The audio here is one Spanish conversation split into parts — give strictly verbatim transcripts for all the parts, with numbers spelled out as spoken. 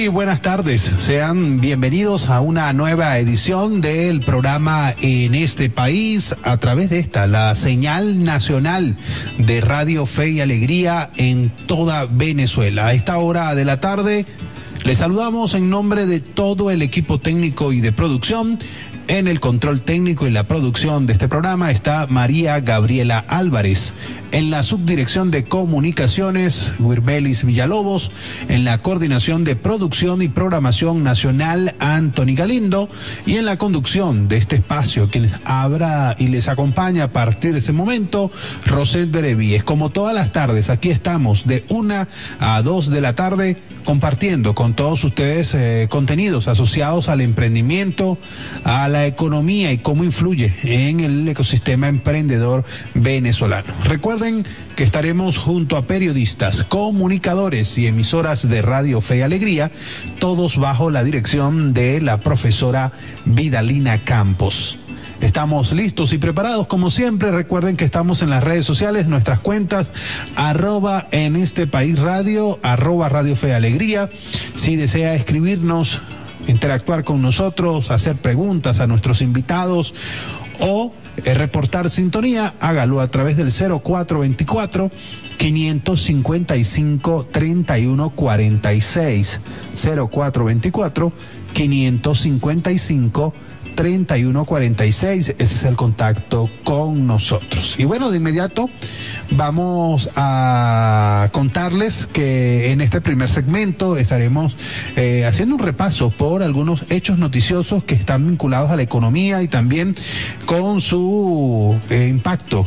Muy buenas tardes, sean bienvenidos a una nueva edición del programa En este País a través de esta, la señal nacional de Radio Fe y Alegría en toda Venezuela. A esta hora de la tarde les saludamos en nombre de todo el equipo técnico y de producción. En el control técnico y la producción de este programa está María Gabriela Álvarez. En la subdirección de comunicaciones, Wirmelis Villalobos. En la coordinación de producción y programación nacional, Anthony Galindo. Y en la conducción de este espacio, quien abra y les acompaña a partir de este momento, Rosette Berevíes. Como todas las tardes, aquí estamos de una a dos de la tarde compartiendo con todos ustedes eh, contenidos asociados al emprendimiento, a la economía y cómo influye en el ecosistema emprendedor venezolano. Recuerden que estaremos junto a periodistas, comunicadores y emisoras de Radio Fe y Alegría, todos bajo la dirección de la profesora Vidalina Campos. Estamos listos y preparados como siempre. Recuerden que estamos en las redes sociales, nuestras cuentas, arroba en este país radio, arroba Radio Fe y Alegría. Si desea escribirnos, interactuar con nosotros, hacer preguntas a nuestros invitados o eh, reportar sintonía, hágalo a través del cero cuatro veinticuatro, quinientos cincuenta y cinco, treinta y uno cuarenta y seis. cero cuatro veinticuatro, quinientos cincuenta y cinco, treinta y uno cuarenta y seis. Ese es el contacto con nosotros. Y bueno, de inmediato vamos a contarles que en este primer segmento estaremos eh, haciendo un repaso por algunos hechos noticiosos que están vinculados a la economía y también con su eh, impacto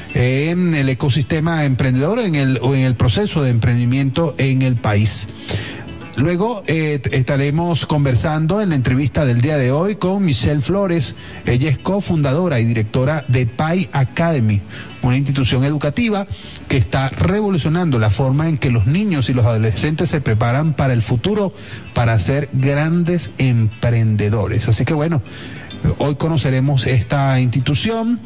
en el ecosistema emprendedor en el, o en el proceso de emprendimiento en el país. Luego eh, estaremos conversando en la entrevista del día de hoy con Michelle Flores. Ella es cofundadora y directora de Pai Academy, una institución educativa que está revolucionando la forma en que los niños y los adolescentes se preparan para el futuro, para ser grandes emprendedores. Así que bueno, hoy conoceremos esta institución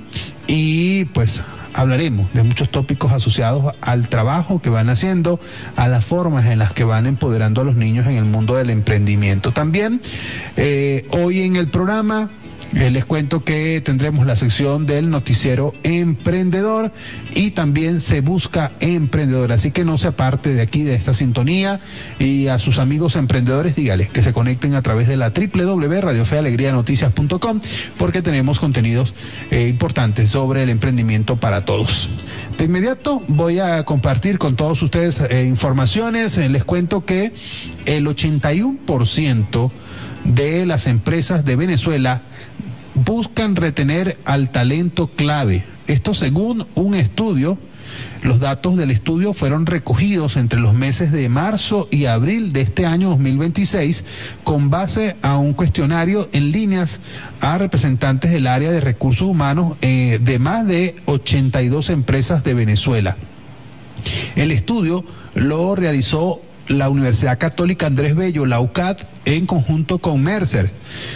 y pues hablaremos de muchos tópicos asociados al trabajo que van haciendo, a las formas en las que van empoderando a los niños en el mundo del emprendimiento. También eh, hoy en el programa eh, les cuento que tendremos la sección del noticiero emprendedor y también se busca emprendedor. Así que no se aparte de aquí, de esta sintonía, y a sus amigos emprendedores dígales que se conecten a través de la doble u doble u doble u punto radio fe alegría noticias punto com porque tenemos contenidos eh, importantes sobre el emprendimiento para todos. De inmediato voy a compartir con todos ustedes eh, informaciones. Eh, les cuento que el ochenta y uno por ciento de las empresas de Venezuela buscan retener al talento clave. Esto según un estudio. Los datos del estudio fueron recogidos entre los meses de marzo y abril de este año dos mil veintiséis con base a un cuestionario en líneas a representantes del área de recursos humanos eh, de más de ochenta y dos empresas de Venezuela. El estudio lo realizó la Universidad Católica Andrés Bello, la U C A T, en conjunto con Mercer.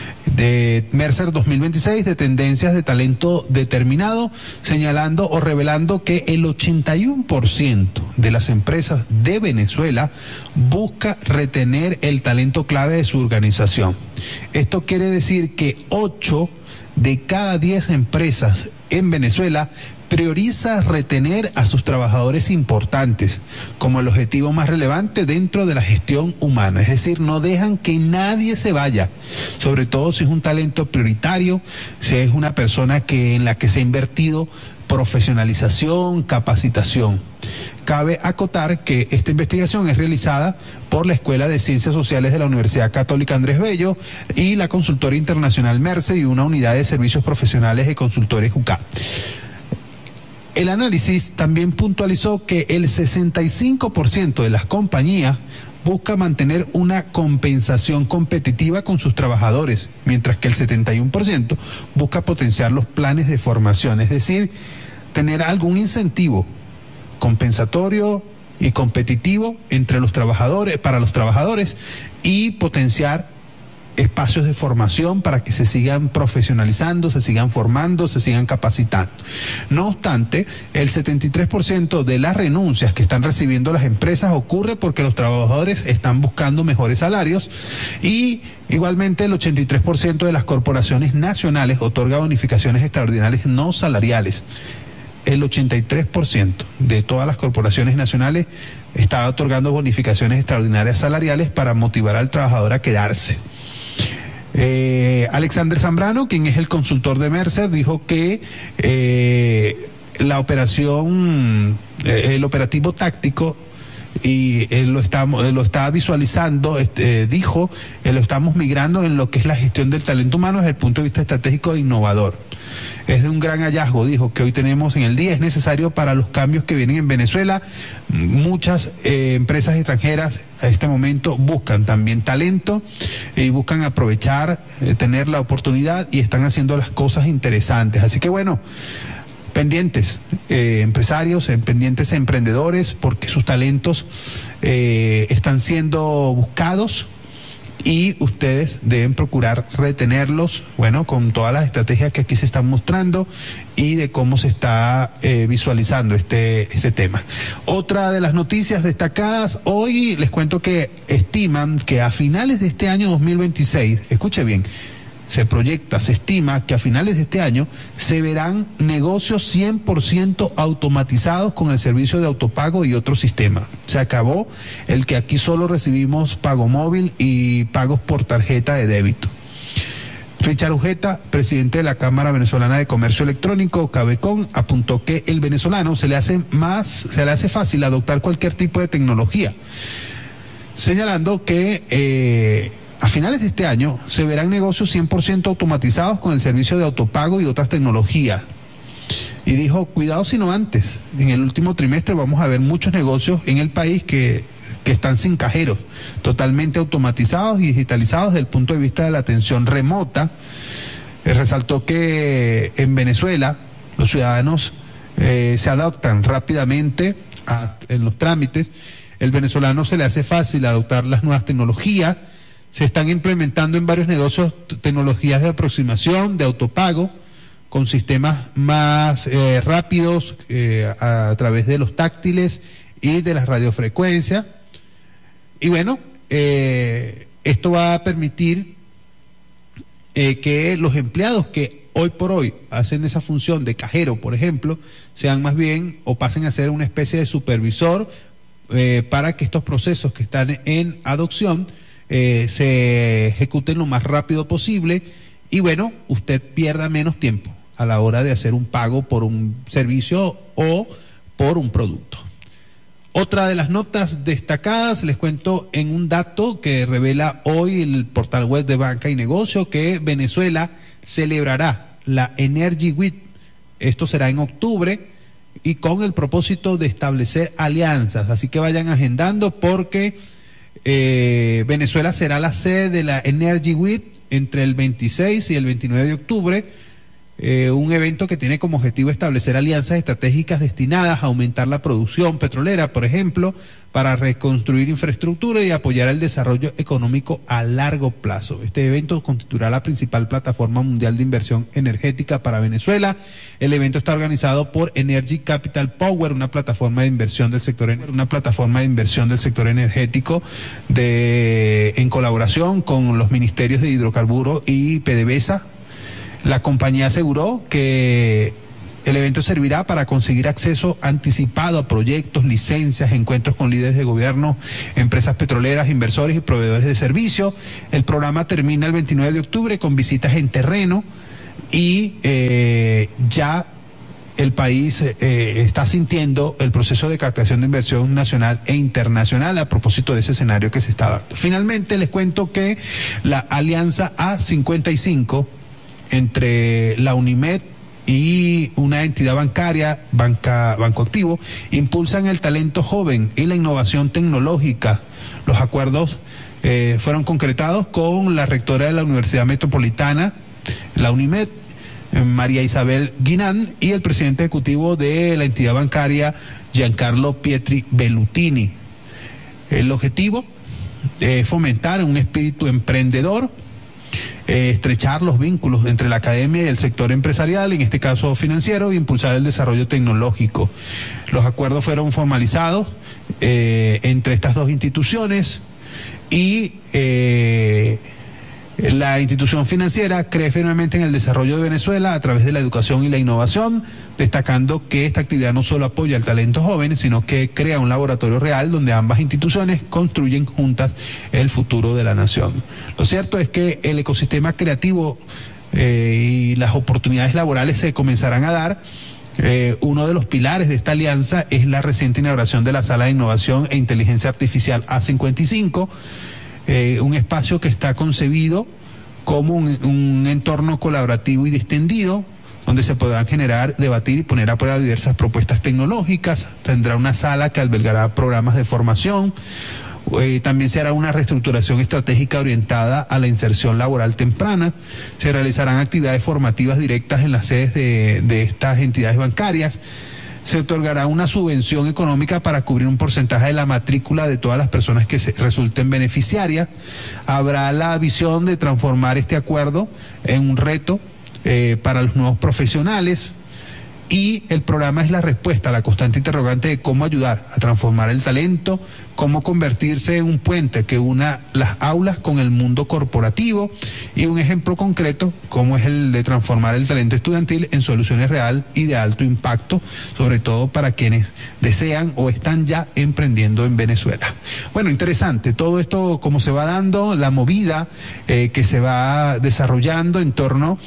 De Mercer dos mil veintiséis, de tendencias de talento determinado, señalando o revelando que el ochenta y uno por ciento de las empresas de Venezuela busca retener el talento clave de su organización. Esto quiere decir que ocho de cada diez empresas en Venezuela prioriza retener a sus trabajadores importantes como el objetivo más relevante dentro de la gestión humana. Es decir, no dejan que nadie se vaya, sobre todo si es un talento prioritario, si es una persona que en la que se ha invertido profesionalización, capacitación. Cabe acotar que esta investigación es realizada por la Escuela de Ciencias Sociales de la Universidad Católica Andrés Bello y la consultora internacional Mercer y una unidad de servicios profesionales de consultores U C A. El análisis también puntualizó que el sesenta y cinco por ciento de las compañías busca mantener una compensación competitiva con sus trabajadores, mientras que el setenta y uno por ciento busca potenciar los planes de formación, es decir, tener algún incentivo compensatorio y competitivo entre los trabajadores, para los trabajadores, y potenciar espacios de formación para que se sigan profesionalizando, se sigan formando, se sigan capacitando. No obstante, el setenta y tres por ciento de las renuncias que están recibiendo las empresas ocurre porque los trabajadores están buscando mejores salarios, y igualmente el ochenta y tres por ciento de las corporaciones nacionales otorga bonificaciones extraordinarias no salariales. El ochenta y tres por ciento de todas las corporaciones nacionales está otorgando bonificaciones extraordinarias salariales para motivar al trabajador a quedarse. Eh, Alexander Zambrano, quien es el consultor de Mercer, dijo que eh, la operación, eh, el operativo táctico, y él lo está, lo está visualizando, este, dijo, eh, lo estamos migrando en lo que es la gestión del talento humano desde el punto de vista estratégico e innovador. Es de un gran hallazgo, dijo, que hoy tenemos en el día, es necesario para los cambios que vienen en Venezuela. Muchas eh, empresas extranjeras a este momento buscan también talento y buscan aprovechar, eh, tener la oportunidad, y están haciendo las cosas interesantes. Así que bueno, pendientes eh, empresarios, pendientes emprendedores, porque sus talentos eh, están siendo buscados, y ustedes deben procurar retenerlos, bueno, con todas las estrategias que aquí se están mostrando y de cómo se está eh, visualizando este, este tema. Otra de las noticias destacadas, hoy les cuento que estiman que a finales de este año dos mil veintiséis, escuche bien, se proyecta, se estima que a finales de este año se verán negocios cien por ciento automatizados con el servicio de autopago y otros sistemas. Se acabó el que aquí solo recibimos pago móvil y pagos por tarjeta de débito. Richard Ujeta, presidente de la Cámara Venezolana de Comercio Electrónico, Cabecon, apuntó que el venezolano se le hace más, se le hace fácil adoptar cualquier tipo de tecnología, señalando que eh, a finales de este año se verán negocios cien por ciento automatizados con el servicio de autopago y otras tecnologías. Y dijo, cuidado si no antes. En el último trimestre vamos a ver muchos negocios en el país que, que están sin cajeros, totalmente automatizados y digitalizados desde el punto de vista de la atención remota. Eh, resaltó que en Venezuela los ciudadanos eh, se adaptan rápidamente a, en los trámites. El venezolano se le hace fácil adoptar las nuevas tecnologías. Se están implementando en varios negocios tecnologías de aproximación, de autopago, con sistemas más eh, rápidos eh, a, a través de los táctiles y de las radiofrecuencias. Y bueno, eh, esto va a permitir eh, que los empleados que hoy por hoy hacen esa función de cajero, por ejemplo, sean más bien o pasen a ser una especie de supervisor eh, para que estos procesos que están en adopción Eh, se ejecuten lo más rápido posible, y bueno, usted pierda menos tiempo a la hora de hacer un pago por un servicio o por un producto. Otra de las notas destacadas, les cuento en un dato que revela hoy el portal web de Banca y Negocio, que Venezuela celebrará la Energy Week. Esto será en octubre, y con el propósito de establecer alianzas, así que vayan agendando, porque Eh, Venezuela será la sede de la Energy Week entre el veintiséis y el veintinueve de octubre, eh, un evento que tiene como objetivo establecer alianzas estratégicas destinadas a aumentar la producción petrolera, por ejemplo, para reconstruir infraestructura y apoyar el desarrollo económico a largo plazo. Este evento constituirá la principal plataforma mundial de inversión energética para Venezuela. El evento está organizado por Energy Capital Power, una plataforma de inversión del sector una plataforma de inversión del sector energético, de en colaboración con los ministerios de hidrocarburos y PDVSA. La compañía aseguró que el evento servirá para conseguir acceso anticipado a proyectos, licencias, encuentros con líderes de gobierno, empresas petroleras, inversores y proveedores de servicios. El programa termina el veintinueve de octubre con visitas en terreno, y eh, ya el país eh, está sintiendo el proceso de captación de inversión nacional e internacional a propósito de ese escenario que se está dando. Finalmente les cuento que la alianza A cincuenta y cinco entre la UNIMED y una entidad bancaria, Banca, Banco Activo, impulsan el talento joven y la innovación tecnológica. Los acuerdos eh, fueron concretados con la rectora de la Universidad Metropolitana, la UNIMED, eh, María Isabel Guinán, y el presidente ejecutivo de la entidad bancaria, Giancarlo Pietri Bellutini. El objetivo es fomentar un espíritu emprendedor eh, estrechar los vínculos entre la academia y el sector empresarial, en este caso financiero, e impulsar el desarrollo tecnológico. Los acuerdos fueron formalizados eh, entre estas dos instituciones y eh, la institución financiera cree firmemente en el desarrollo de Venezuela a través de la educación y la innovación, destacando que esta actividad no solo apoya al talento joven, sino que crea un laboratorio real donde ambas instituciones construyen juntas el futuro de la nación. Lo cierto es que el ecosistema creativo eh, y las oportunidades laborales se comenzarán a dar. Eh, uno de los pilares de esta alianza es la reciente inauguración de la Sala de Innovación e Inteligencia Artificial A cincuenta y cinco, Eh, un espacio que está concebido como un, un entorno colaborativo y distendido, donde se podrán generar, debatir y poner a prueba diversas propuestas tecnológicas. Tendrá una sala que albergará programas de formación. Eh, también se hará una reestructuración estratégica orientada a la inserción laboral temprana. Se realizarán actividades formativas directas en las sedes de, de estas entidades bancarias. Se otorgará una subvención económica para cubrir un porcentaje de la matrícula de todas las personas que se resulten beneficiarias. Habrá la visión de transformar este acuerdo en un reto eh, para los nuevos profesionales, y el programa es la respuesta a la constante interrogante de cómo ayudar a transformar el talento, cómo convertirse en un puente que una las aulas con el mundo corporativo, y un ejemplo concreto como es el de transformar el talento estudiantil en soluciones real y de alto impacto, sobre todo para quienes desean o están ya emprendiendo en Venezuela. Bueno, interesante todo esto, cómo se va dando la movida eh, que se va desarrollando en torno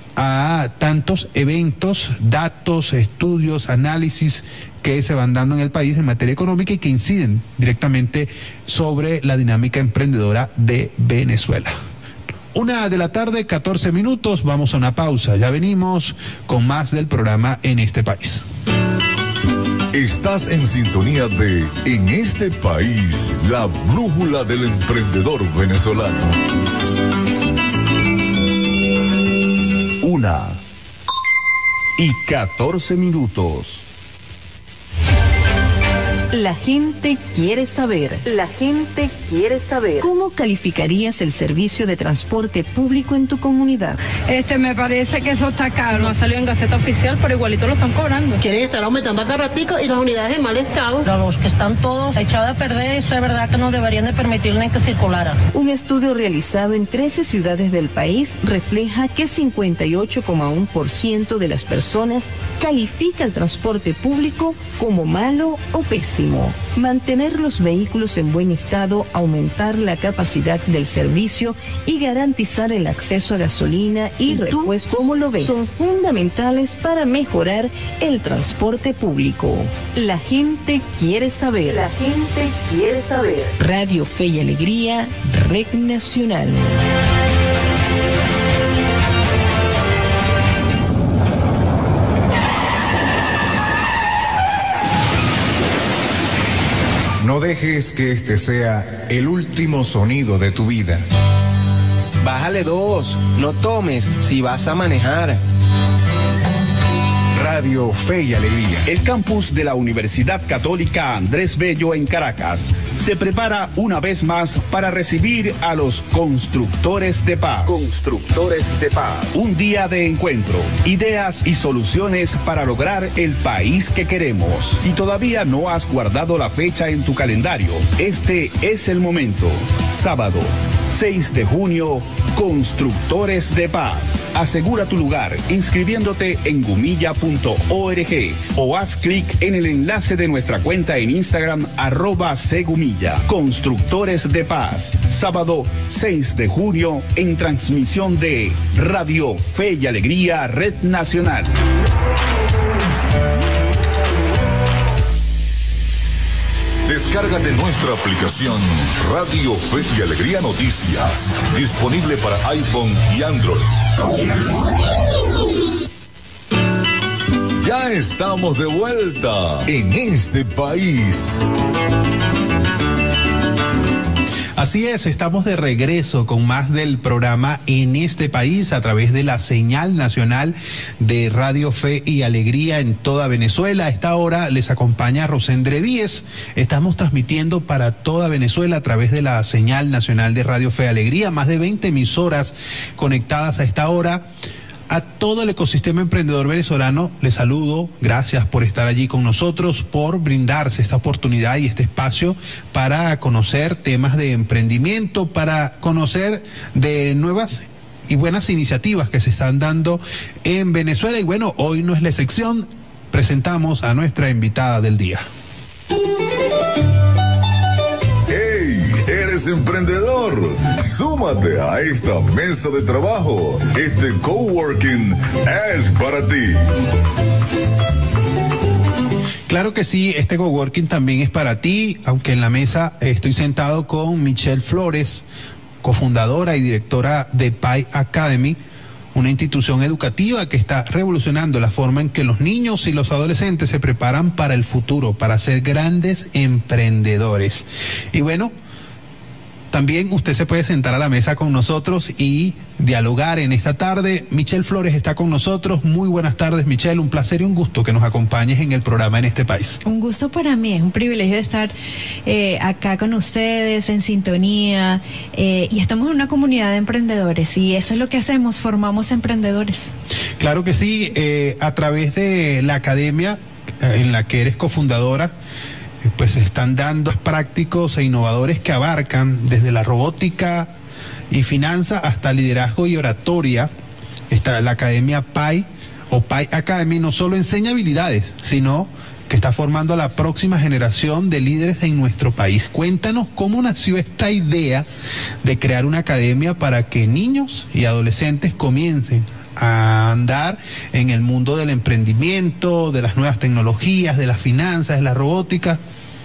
a tantos eventos, datos, estudios, análisis que se van dando en el país en materia económica y que inciden directamente sobre la dinámica emprendedora de Venezuela. Una de la tarde, catorce minutos, vamos a una pausa. Ya venimos con más del programa En este País. Estás en sintonía de En este País, la brújula del emprendedor venezolano. Una y catorce minutos. La gente quiere saber. La gente quiere saber. ¿Cómo calificarías el servicio de transporte público en tu comunidad? Este, me parece que eso está caro. No ha salido en Gaceta Oficial, pero igualito lo están cobrando. Quieren estar aumentando a cada ratico y las unidades en mal estado. Pero los que están todos echados a perder, eso es verdad que no deberían de permitirle que circulara. Un estudio realizado en trece ciudades del país refleja que cincuenta y ocho coma uno por ciento de las personas califica el transporte público como malo o pésimo. Mantener los vehículos en buen estado, aumentar la capacidad del servicio y garantizar el acceso a gasolina y repuestos, ¿cómo lo ves?, son fundamentales para mejorar el transporte público. La gente quiere saber. La gente quiere saber. Radio Fe y Alegría, Red Nacional. No dejes que este sea el último sonido de tu vida. Bájale dos, no tomes si vas a manejar. Radio Fe y Alegría. El campus de la Universidad Católica Andrés Bello en Caracas se prepara una vez más para recibir a los constructores de paz. Constructores de paz. Un día de encuentro, ideas y soluciones para lograr el país que queremos. Si todavía no has guardado la fecha en tu calendario, este es el momento. Sábado, seis de junio, Constructores de Paz. Asegura tu lugar inscribiéndote en gumilla punto org o haz clic en el enlace de nuestra cuenta en Instagram arroba segumilla. Constructores de Paz. Sábado seis de junio en transmisión de Radio Fe y Alegría Red Nacional. Descárgate nuestra aplicación Radio Fe y Alegría Noticias, disponible para iPhone y Android. Ya estamos de vuelta en este país. Así es, estamos de regreso con más del programa En este País a través de la señal nacional de Radio Fe y Alegría en toda Venezuela. A esta hora les acompaña Rosendre Víez. Estamos transmitiendo para toda Venezuela a través de la señal nacional de Radio Fe y Alegría, más de veinte emisoras conectadas a esta hora. A todo el ecosistema emprendedor venezolano les saludo, gracias por estar allí con nosotros, por brindarse esta oportunidad y este espacio para conocer temas de emprendimiento, para conocer de nuevas y buenas iniciativas que se están dando en Venezuela. Y bueno, hoy no es la excepción, presentamos a nuestra invitada del día. ¿Eres emprendedor? Súmate a esta mesa de trabajo. Este coworking es para ti. Claro que sí, este coworking también es para ti, aunque en la mesa estoy sentado con Michelle Flores, cofundadora y directora de Pi Academy, una institución educativa que está revolucionando la forma en que los niños y los adolescentes se preparan para el futuro, para ser grandes emprendedores. Y bueno, también usted se puede sentar a la mesa con nosotros y dialogar en esta tarde. Michelle Flores está con nosotros. Muy buenas tardes, Michelle. Un placer y un gusto que nos acompañes en el programa En este País. Un gusto para mí, es un privilegio estar eh, acá con ustedes, en sintonía. Eh, y estamos en una comunidad de emprendedores y eso es lo que hacemos, formamos emprendedores. Claro que sí, eh, a través de la academia eh, en la que eres cofundadora, pues se están dando prácticos e innovadores que abarcan desde la robótica y finanza hasta liderazgo y oratoria. Está la Academia Pi o Pi Academy no solo enseña habilidades, sino que está formando a la próxima generación de líderes en nuestro país. Cuéntanos cómo nació esta idea de crear una academia para que niños y adolescentes comiencen a andar en el mundo del emprendimiento, de las nuevas tecnologías, de las finanzas, de la robótica.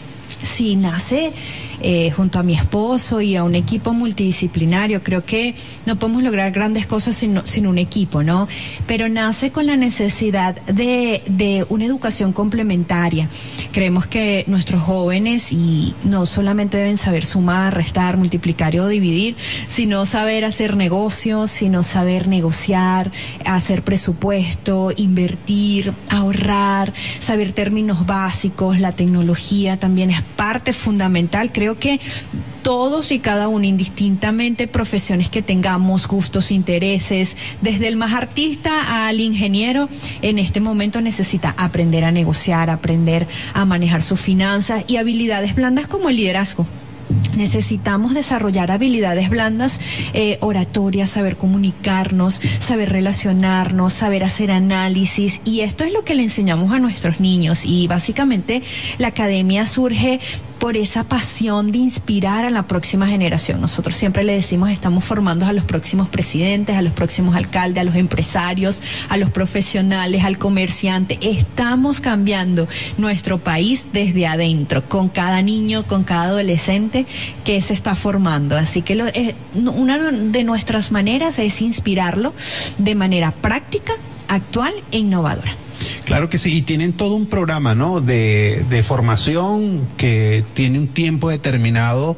Sí, nace eh, junto a mi esposo y a un equipo multidisciplinario. Creo que no podemos lograr grandes cosas sin, sin un equipo, ¿no? Pero nace con la necesidad de, de una educación complementaria. Creemos que nuestros jóvenes y no solamente deben saber sumar, restar, multiplicar o dividir, sino saber hacer negocios, sino saber negociar, hacer presupuesto, invertir, ahorrar, saber términos básicos. La tecnología también es parte fundamental. Creo que todos y cada uno, indistintamente profesiones que tengamos, gustos, intereses, desde el más artista al ingeniero, en este momento necesita aprender a negociar, aprender a manejar sus finanzas y habilidades blandas como el liderazgo. Necesitamos desarrollar habilidades blandas, eh, oratoria, saber comunicarnos, saber relacionarnos, saber hacer análisis, y esto es lo que le enseñamos a nuestros niños. Y básicamente la academia surge por esa pasión de inspirar a la próxima generación. Nosotros siempre le decimos, estamos formando a los próximos presidentes, a los próximos alcaldes, a los empresarios, a los profesionales, al comerciante. Estamos cambiando nuestro país desde adentro, con cada niño, con cada adolescente que se está formando. Así que lo, eh, una de nuestras maneras es inspirarlo de manera práctica, actual e innovadora. Claro que sí, y tienen todo un programa, ¿no?, de, de formación que tiene un tiempo determinado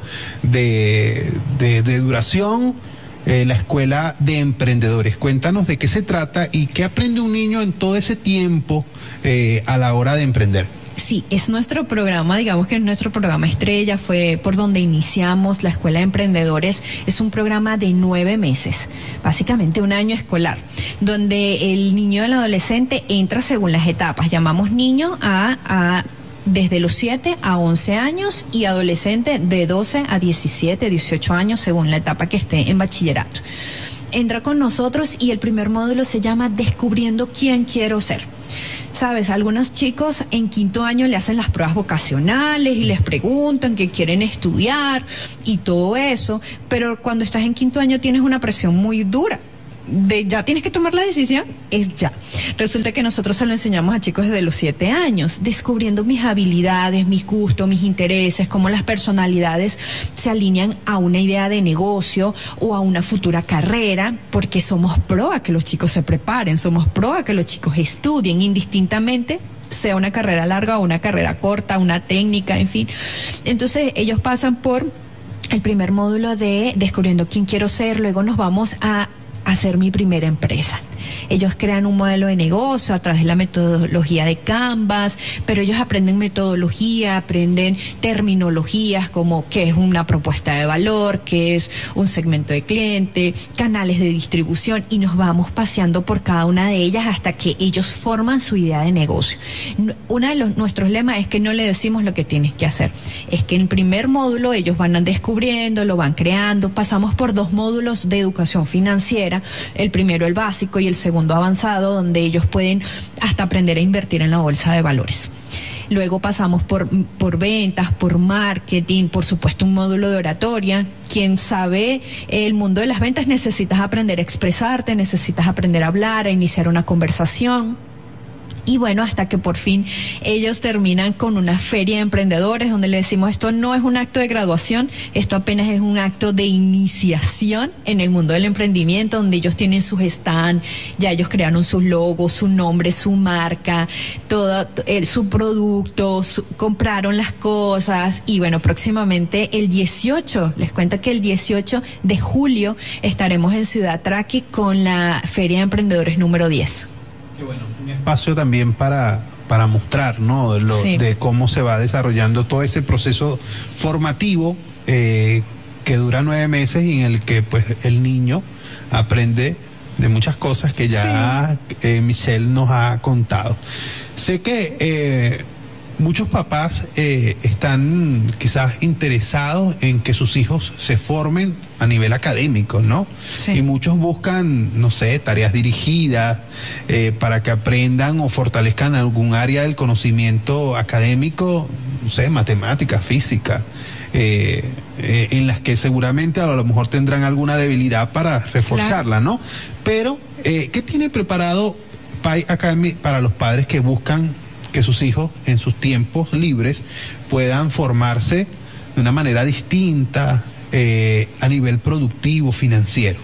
de, de, de duración, eh, la Escuela de Emprendedores. Cuéntanos de qué se trata y qué aprende un niño en todo ese tiempo eh, a la hora de emprender. Sí, es nuestro programa, digamos que es nuestro programa estrella, fue por donde iniciamos la Escuela de Emprendedores. Es un programa de nueve meses, básicamente un año escolar, donde el niño y el adolescente entra según las etapas. Llamamos niño a, a desde los siete a once años y adolescente de doce a diecisiete, dieciocho años, según la etapa que esté en bachillerato. Entra con nosotros y el primer módulo se llama Descubriendo quién quiero ser. Sabes, algunos chicos en quinto año le hacen las pruebas vocacionales y les preguntan qué quieren estudiar y todo eso, pero cuando estás en quinto año tienes una presión muy dura. De ya tienes que tomar la decisión, es ya. Resulta que nosotros se lo enseñamos a chicos desde los siete años, descubriendo mis habilidades, mis gustos, mis intereses, cómo las personalidades se alinean a una idea de negocio o a una futura carrera, porque somos pro a que los chicos se preparen, somos pro a que los chicos estudien indistintamente, sea una carrera larga o una carrera corta, una técnica, en fin. Entonces ellos pasan por el primer módulo de Descubriendo quién quiero ser, luego nos vamos a hacer mi primera empresa. Ellos crean un modelo de negocio a través de la metodología de Canvas, pero ellos aprenden metodología, aprenden terminologías como qué es una propuesta de valor, qué es un segmento de cliente, canales de distribución, y nos vamos paseando por cada una de ellas hasta que ellos forman su idea de negocio. Uno de los, nuestros lemas es que no le decimos lo que tienes que hacer, es que en el primer módulo ellos van descubriendo, lo van creando. Pasamos por dos módulos de educación financiera, el primero el básico y el segundo avanzado, donde ellos pueden hasta aprender a invertir en la bolsa de valores. Luego pasamos por, por ventas, por marketing, por supuesto un módulo de oratoria. Quien sabe el mundo de las ventas, necesitas aprender a expresarte, necesitas aprender a hablar, a iniciar una conversación. Y bueno, hasta que por fin ellos terminan con una feria de emprendedores, donde le decimos, esto no es un acto de graduación, esto apenas es un acto de iniciación en el mundo del emprendimiento, donde ellos tienen sus stand, ya ellos crearon sus logos, su nombre, su marca, todo el, su producto, su, compraron las cosas. Y bueno, próximamente el dieciocho, les cuento que el dieciocho de julio estaremos en Ciudad Traqui con la Feria de Emprendedores número diez. Qué bueno, un espacio también para, para mostrar, ¿no? Lo, sí. De cómo se va desarrollando todo ese proceso formativo eh, que dura nueve meses y en el que pues el niño aprende de muchas cosas que ya sí. eh, Michelle nos ha contado. Sé que eh, muchos papás eh, están quizás interesados en que sus hijos se formen a nivel académico, ¿no? Sí. Y muchos buscan, no sé, tareas dirigidas eh, para que aprendan o fortalezcan algún área del conocimiento académico, no sé, matemática, física, eh, eh, en las que seguramente a lo mejor tendrán alguna debilidad para reforzarla, claro. ¿no? Pero, eh, ¿qué tiene preparado Pi Academy para los padres que buscan que sus hijos en sus tiempos libres puedan formarse de una manera distinta eh, a nivel productivo, financiero?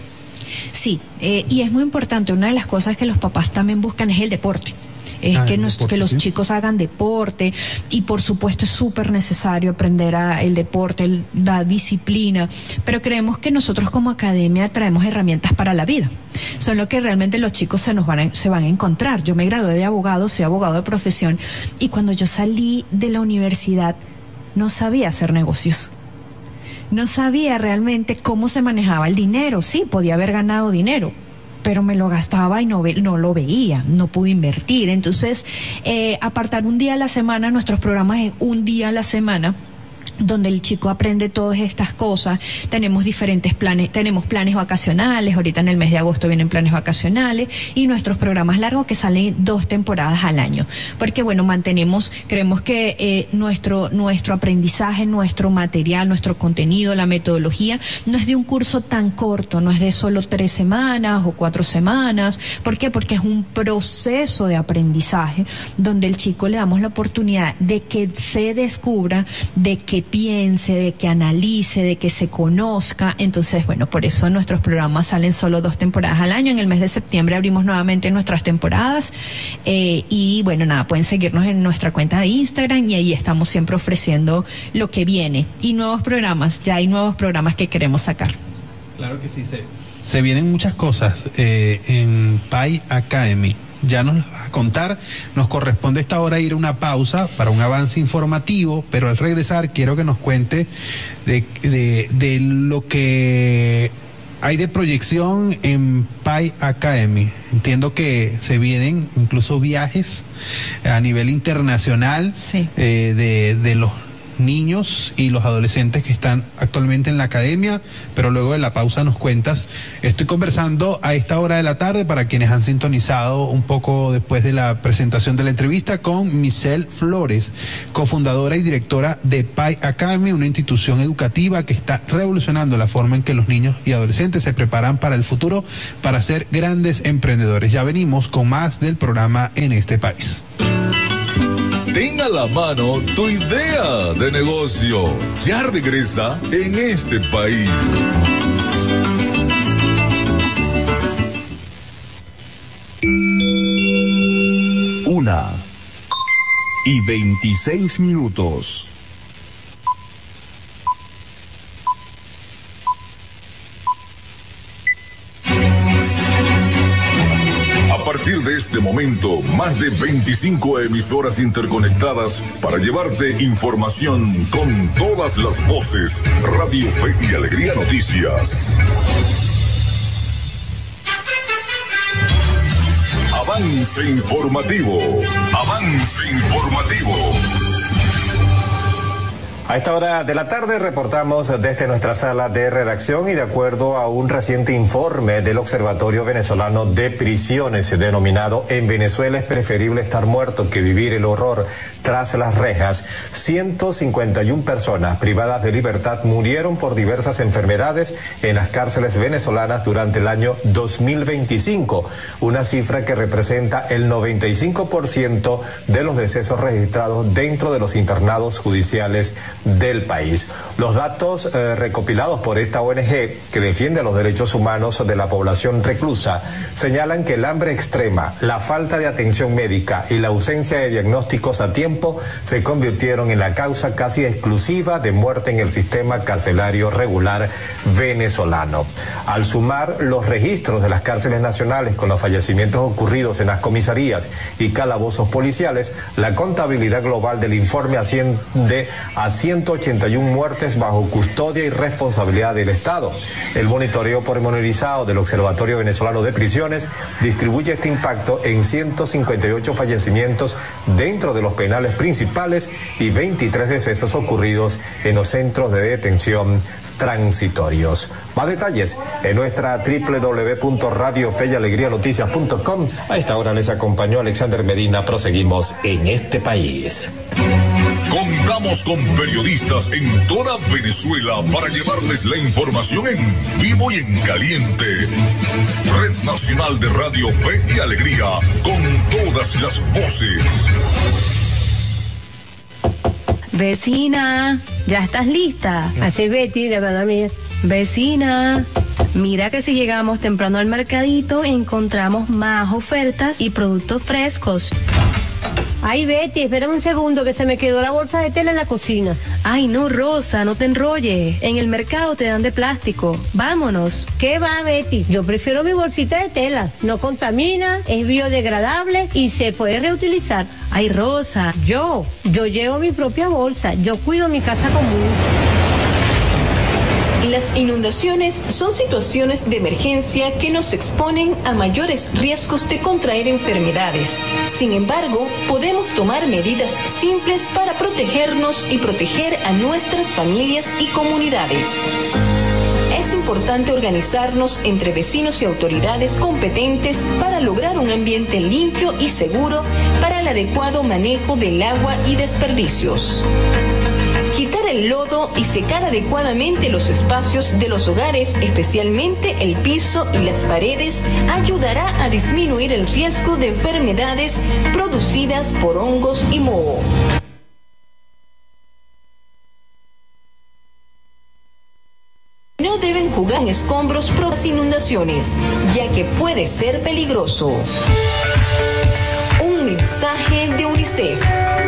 Sí, eh, y es muy importante, una de las cosas que los papás también buscan es el deporte. Es ah, que, nos, deporte, que los ¿sí? chicos hagan deporte, y por supuesto es súper necesario aprender a el deporte, el, la disciplina, pero creemos que nosotros como academia traemos herramientas para la vida. Son lo que realmente los chicos se nos van a, se van a encontrar. Yo me gradué de abogado, soy abogado de profesión, y cuando yo salí de la universidad no sabía hacer negocios. No sabía realmente cómo se manejaba el dinero. Sí, podía haber ganado dinero, pero me lo gastaba y no, ve, no lo veía, no pude invertir. Entonces, eh, apartar un día a la semana, nuestros programas es un día a la semana, donde el chico aprende todas estas cosas. Tenemos diferentes planes, tenemos planes vacacionales, ahorita en el mes de agosto vienen planes vacacionales, y nuestros programas largos que salen dos temporadas al año, porque bueno, mantenemos, creemos que eh, nuestro, nuestro aprendizaje, nuestro material, nuestro contenido, la metodología, no es de un curso tan corto, no es de solo tres semanas o cuatro semanas. ¿Por qué? Porque es un proceso de aprendizaje, donde el chico le damos la oportunidad de que se descubra, de que piense, de que analice, de que se conozca. Entonces, bueno, por eso nuestros programas salen solo dos temporadas al año. En el mes de septiembre abrimos nuevamente nuestras temporadas, eh, y bueno, nada, pueden seguirnos en nuestra cuenta de Instagram, y ahí estamos siempre ofreciendo lo que viene y nuevos programas. Ya hay nuevos programas que queremos sacar. Claro que sí, se, se vienen muchas cosas eh, en Pi Academy. Ya nos las vas a contar. Nos corresponde esta hora ir a una pausa para un avance informativo, pero al regresar quiero que nos cuente de, de, de lo que hay de proyección en Pi Academy. Entiendo que se vienen incluso viajes a nivel internacional, sí. eh, de, de los niños y los adolescentes que están actualmente en la academia, pero luego de la pausa nos cuentas. Estoy conversando a esta hora de la tarde, para quienes han sintonizado un poco después de la presentación de la entrevista, con Michelle Flores, cofundadora y directora de Pi Academy, una institución educativa que está revolucionando la forma en que los niños y adolescentes se preparan para el futuro, para ser grandes emprendedores. Ya venimos con más del programa En Este País. Ten a la mano tu idea de negocio. Ya regresa En Este País. Una y veintiséis minutos. partir de este momento, más de veinticinco emisoras interconectadas para llevarte información con todas las voces. Radio Fe y Alegría Noticias. Avance informativo. Avance informativo. A esta hora de la tarde reportamos desde nuestra sala de redacción y de acuerdo a un reciente informe del Observatorio Venezolano de Prisiones denominado En Venezuela es preferible estar muerto que vivir el horror tras las rejas, ciento cincuenta y una personas privadas de libertad murieron por diversas enfermedades en las cárceles venezolanas durante el año dos mil veinticinco, una cifra que representa el noventa y cinco por ciento de los decesos registrados dentro de los internados judiciales del país. Los datos eh, recopilados por esta O N G que defiende los derechos humanos de la población reclusa señalan que el hambre extrema, la falta de atención médica y la ausencia de diagnósticos a tiempo se convirtieron en la causa casi exclusiva de muerte en el sistema carcelario regular venezolano. Al sumar los registros de las cárceles nacionales con los fallecimientos ocurridos en las comisarías y calabozos policiales, la contabilidad global del informe asciende a ciento ochenta y una muertes bajo custodia y responsabilidad del Estado. El monitoreo pormenorizado del Observatorio Venezolano de Prisiones distribuye este impacto en ciento cincuenta y ocho fallecimientos dentro de los penales principales y veintitrés decesos ocurridos en los centros de detención transitorios. Más detalles en nuestra doble u doble u doble u punto radio fe y alegría noticias punto com. A esta hora les acompañó Alexander Medina. Proseguimos en este país. Contamos con periodistas en toda Venezuela para llevarles la información en vivo y en caliente. Red Nacional de Radio Fe y Alegría, con todas las voces. Vecina, ¿ya estás lista? Así, Betty, la verdad mía. Vecina, mira que si llegamos temprano al mercadito encontramos más ofertas y productos frescos. Ay, Betty, espérame un segundo que se me quedó la bolsa de tela en la cocina. Ay, no, Rosa, no te enrolles. En el mercado te dan de plástico. Vámonos. ¿Qué va, Betty? Yo prefiero mi bolsita de tela. No contamina, es biodegradable y se puede reutilizar. Ay, Rosa. Yo, yo llevo mi propia bolsa. Yo cuido mi casa común. Las inundaciones son situaciones de emergencia que nos exponen a mayores riesgos de contraer enfermedades. Sin embargo, podemos tomar medidas simples para protegernos y proteger a nuestras familias y comunidades. Es importante organizarnos entre vecinos y autoridades competentes para lograr un ambiente limpio y seguro para el adecuado manejo del agua y desperdicios. Quitar el lodo y secar adecuadamente los espacios de los hogares, especialmente el piso y las paredes, ayudará a disminuir el riesgo de enfermedades producidas por hongos y moho. No deben jugar en escombros por las inundaciones, ya que puede ser peligroso. Un mensaje de UNICEF.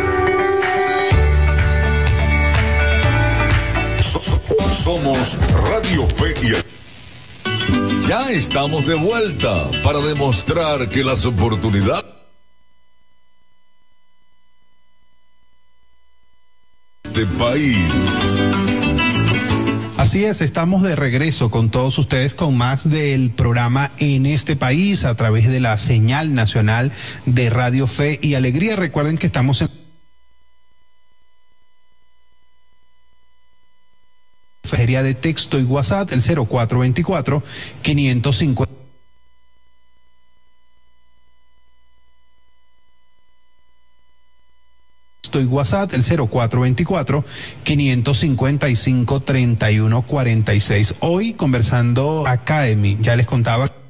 Somos Radio Fe y Alegría. Ya estamos de vuelta para demostrar que las oportunidades de país. Así es, estamos de regreso con todos ustedes con más del programa En este país a través de la señal nacional de Radio Fe y Alegría. Recuerden que estamos en mensajería de texto y WhatsApp, el cero cuatro veinticuatro, quinientos cincuenta. Y WhatsApp, el cero cuatro veinticuatro, quinientos cincuenta y cinco, treinta y uno cuarenta y seis. Hoy conversando Academy, ya les contaba.